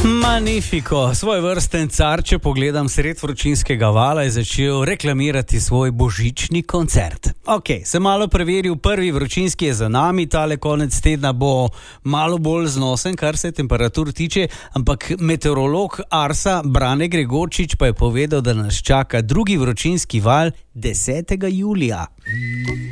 Magnifico, svoj vrsten car, če pogledam sred vročinskega vala, je začel reklamirati svoj božični koncert. Ok, sem malo preveril, prvi vročinski je za nami, tale konec tedna bo malo bolj znosen, kar se temperatur tiče, ampak meteorolog Arsa Brane Gregorčič pa je povedal, da nas čaka drugi vročinski val 10. julija.